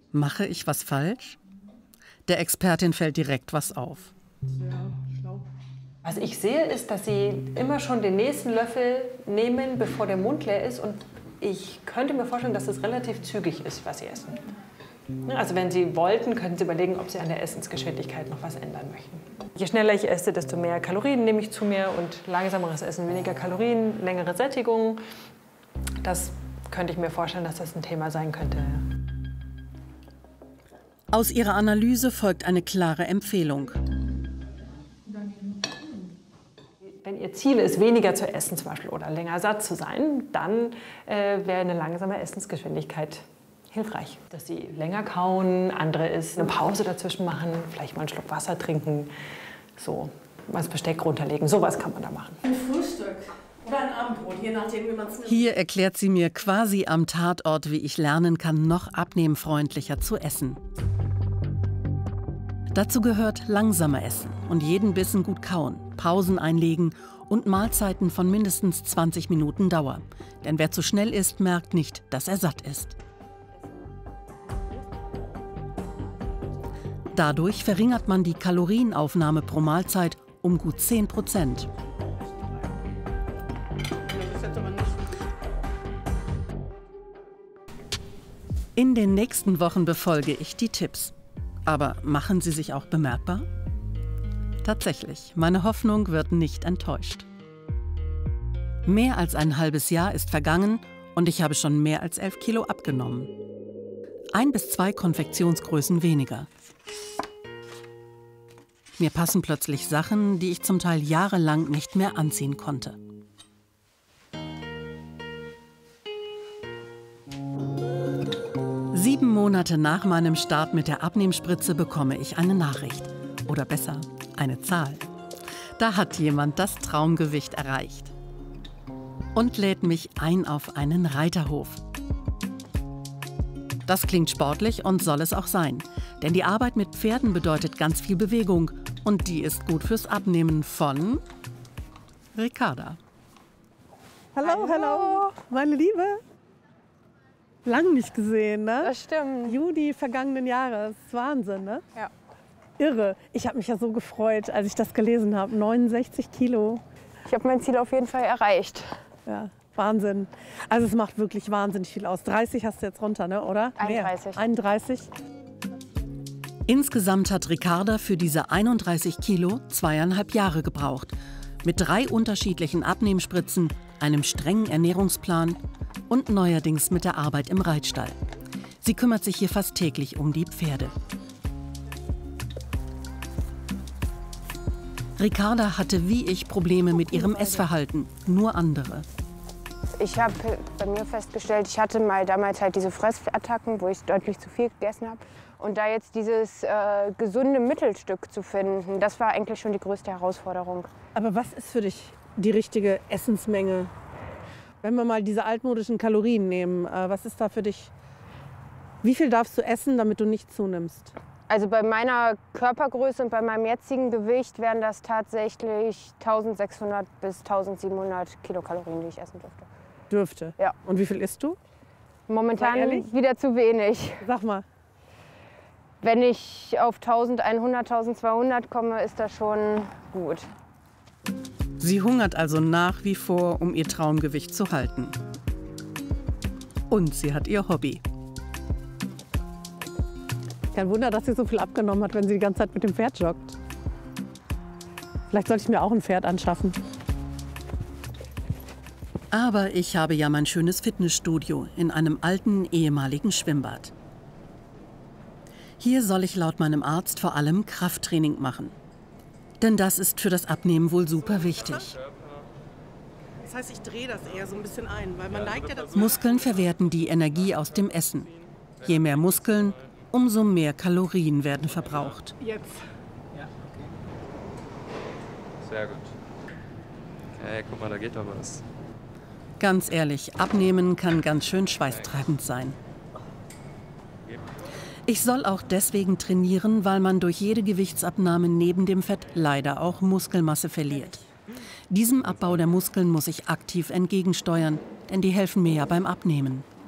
Mache ich was falsch? Der Expertin fällt direkt was auf. Was ich sehe, ist, dass Sie immer schon den nächsten Löffel nehmen, bevor der Mund leer ist. Und ich könnte mir vorstellen, dass es relativ zügig ist, was Sie essen. Also wenn Sie wollten, könnten Sie überlegen, ob Sie an der Essensgeschwindigkeit noch was ändern möchten. Je schneller ich esse, desto mehr Kalorien nehme ich zu mir. Und langsameres Essen, weniger Kalorien, längere Sättigung. Das könnte ich mir vorstellen, dass das ein Thema sein könnte. Aus ihrer Analyse folgt eine klare Empfehlung. Wenn Ihr Ziel ist, weniger zu essen zum Beispiel oder länger satt zu sein, dann wäre eine langsame Essensgeschwindigkeit hilfreich. Dass Sie länger kauen, andere ist eine Pause dazwischen machen, vielleicht mal einen Schluck Wasser trinken, so mal das Besteck runterlegen, sowas kann man da machen. Ein Frühstück oder ein Abendbrot, je nachdem, wie man es nimmt. Hier erklärt sie mir quasi am Tatort, wie ich lernen kann, noch abnehmfreundlicher zu essen. Dazu gehört langsamer Essen und jeden Bissen gut kauen, Pausen einlegen und Mahlzeiten von mindestens 20 Minuten Dauer. Denn wer zu schnell isst, merkt nicht, dass er satt ist. Dadurch verringert man die Kalorienaufnahme pro Mahlzeit um gut 10%. In den nächsten Wochen befolge ich die Tipps. Aber machen sie sich auch bemerkbar? Tatsächlich, meine Hoffnung wird nicht enttäuscht. Mehr als ein halbes Jahr ist vergangen und ich habe schon mehr als 11 Kilo abgenommen. 1 bis 2 Konfektionsgrößen weniger. Mir passen plötzlich Sachen, die ich zum Teil jahrelang nicht mehr anziehen konnte. Sieben Monate nach meinem Start mit der Abnehmspritze bekomme ich eine Nachricht. Oder besser, eine Zahl. Da hat jemand das Traumgewicht erreicht. Und lädt mich ein auf einen Reiterhof. Das klingt sportlich und soll es auch sein. Denn die Arbeit mit Pferden bedeutet ganz viel Bewegung. Und die ist gut fürs Abnehmen von Ricarda. Hallo, hallo, meine Liebe. Lang nicht gesehen, ne? Das stimmt. Juli vergangenen Jahres. Wahnsinn, ne? Ja. Irre. Ich habe mich ja so gefreut, als ich das gelesen habe. 69 Kilo. Ich habe mein Ziel auf jeden Fall erreicht. Ja, Wahnsinn. Also es macht wirklich wahnsinnig viel aus. 30 hast du jetzt runter, ne? Oder? 31. Mehr. 31. Insgesamt hat Ricarda für diese 31 Kilo 2,5 Jahre gebraucht. Mit 3 unterschiedlichen Abnehmspritzen, einem strengen Ernährungsplan und neuerdings mit der Arbeit im Reitstall. Sie kümmert sich hier fast täglich um die Pferde. Ricarda hatte wie ich Probleme mit ihrem Essverhalten, nur andere. Ich habe bei mir festgestellt, ich hatte mal damals halt diese Fressattacken, wo ich deutlich zu viel gegessen habe. Und da jetzt dieses gesunde Mittelstück zu finden, das war eigentlich schon die größte Herausforderung. Aber was ist für dich die richtige Essensmenge? Wenn wir mal diese altmodischen Kalorien nehmen, was ist da für dich? Wie viel darfst du essen, damit du nicht zunimmst? Also bei meiner Körpergröße und bei meinem jetzigen Gewicht wären das tatsächlich 1600 bis 1700 Kilokalorien, die ich essen dürfte. Dürfte? Ja. Und wie viel isst du? Momentan wieder zu wenig. Sag mal. Wenn ich auf 1100, 1200 komme, ist das schon gut. Sie hungert also nach wie vor, um ihr Traumgewicht zu halten. Und sie hat ihr Hobby. Kein Wunder, dass sie so viel abgenommen hat, wenn sie die ganze Zeit mit dem Pferd joggt. Vielleicht sollte ich mir auch ein Pferd anschaffen. Aber ich habe ja mein schönes Fitnessstudio in einem alten, ehemaligen Schwimmbad. Hier soll ich laut meinem Arzt vor allem Krafttraining machen. Denn das ist für das Abnehmen wohl super wichtig. Das heißt, ich drehe das eher so ein bisschen ein, weil man neigt ja dazu. Muskeln verwerten die Energie aus dem Essen. Je mehr Muskeln, umso mehr Kalorien werden verbraucht. Jetzt. Ja, okay. Sehr gut. Okay, guck mal, da geht doch was. Ganz ehrlich, Abnehmen kann ganz schön schweißtreibend sein. Ich soll auch deswegen trainieren, weil man durch jede Gewichtsabnahme neben dem Fett leider auch Muskelmasse verliert. Diesem Abbau der Muskeln muss ich aktiv entgegensteuern, denn die helfen mir ja beim Abnehmen.